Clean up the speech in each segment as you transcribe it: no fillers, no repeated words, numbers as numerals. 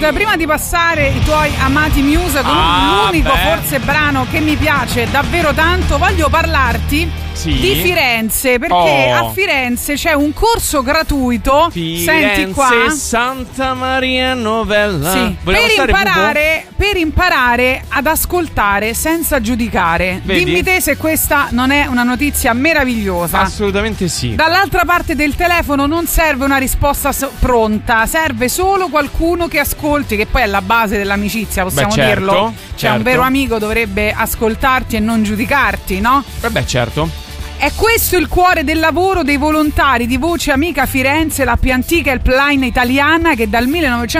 prima di passare i tuoi amati Muse con l'unico forse brano che mi piace davvero tanto, voglio parlarti di Firenze, perché a Firenze c'è un corso gratuito. Senti qua, Santa Maria Novella. Per imparare ad ascoltare senza giudicare. Vedi? Dimmi te se questa non è una notizia meravigliosa. Assolutamente sì. Dall'altra parte del telefono non serve una risposta pronta, serve solo qualcuno che ascolti, che poi è la base dell'amicizia, possiamo dirlo. Cioè un vero amico dovrebbe ascoltarti e non giudicarti, no? Beh, certo. È questo il cuore del lavoro dei volontari di Voce Amica Firenze, la più antica helpline italiana che dal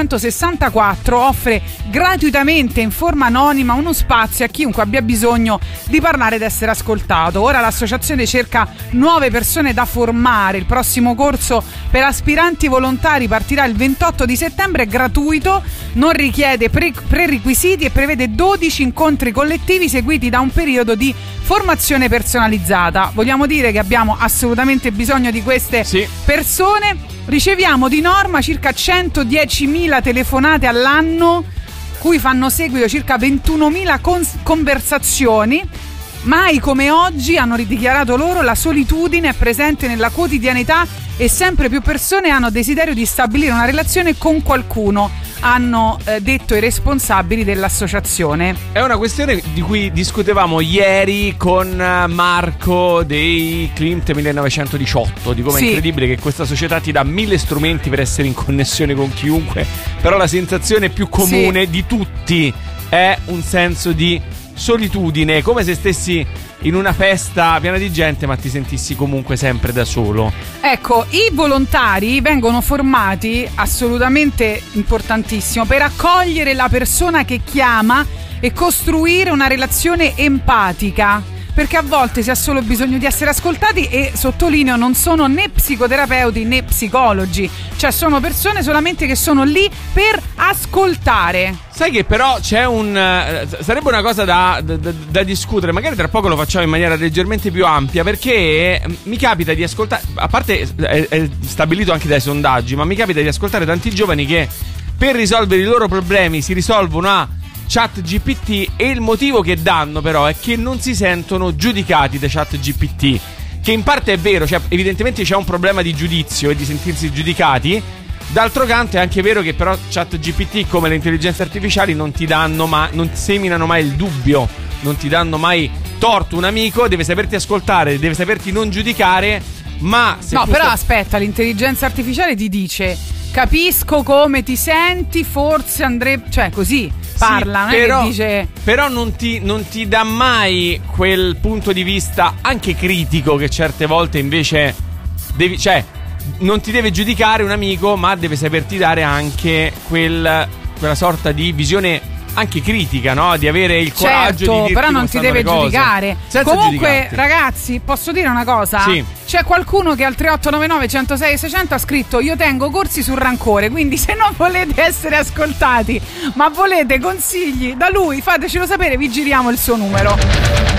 1964 offre gratuitamente in forma anonima uno spazio a chiunque abbia bisogno di parlare ed essere ascoltato. Ora l'associazione cerca nuove persone da formare. Il prossimo corso per aspiranti volontari partirà il 28 di settembre, è gratuito, non richiede prerequisiti e prevede 12 incontri collettivi seguiti da un periodo di formazione personalizzata. Vogliamo dire che abbiamo assolutamente bisogno di queste persone. Riceviamo di norma circa 110.000 telefonate all'anno, cui fanno seguito circa 21.000 conversazioni. Mai come oggi, hanno dichiarato loro, la solitudine è presente nella quotidianità e sempre più persone hanno desiderio di stabilire una relazione con qualcuno, hanno detto i responsabili dell'associazione. È una questione di cui discutevamo ieri con Marco dei Klimt 1918, di come è incredibile che questa società ti dà 1000 strumenti per essere in connessione con chiunque, però la sensazione più comune di tutti è un senso di solitudine, come se stessi in una festa piena di gente ma ti sentissi comunque sempre da solo. Ecco, i volontari vengono formati, assolutamente importantissimo, per accogliere la persona che chiama e costruire una relazione empatica, perché a volte si ha solo bisogno di essere ascoltati, e sottolineo, non sono né psicoterapeuti né psicologi, cioè sono persone solamente che sono lì per ascoltare. Sai che però c'è sarebbe una cosa da discutere, magari tra poco lo facciamo in maniera leggermente più ampia, perché mi capita di ascoltare, a parte è stabilito anche dai sondaggi, ma mi capita di ascoltare tanti giovani che per risolvere i loro problemi si risolvono a ChatGPT, e il motivo che danno però è che non si sentono giudicati da ChatGPT, che in parte è vero, cioè evidentemente c'è un problema di giudizio e di sentirsi giudicati. D'altro canto è anche vero che però ChatGPT, come le intelligenze artificiali, non ti danno non seminano mai il dubbio, non ti danno mai torto. Un amico deve saperti ascoltare, deve saperti non giudicare, ma se aspetta, l'intelligenza artificiale ti dice: capisco come ti senti, forse andrebbe, cioè così parla, non però, è che dice. Però non ti dà mai quel punto di vista anche critico che certe volte invece non ti deve giudicare un amico, ma deve saperti dare anche quella sorta di visione anche critica, no? Di avere il coraggio di dirti, però non ti deve giudicare. Comunque, giudicarti. Ragazzi, posso dire una cosa? Sì. C'è qualcuno che al 3899 106 600 ha scritto: io tengo corsi sul rancore, quindi se non volete essere ascoltati ma volete consigli da lui, fatecelo sapere, vi giriamo il suo numero.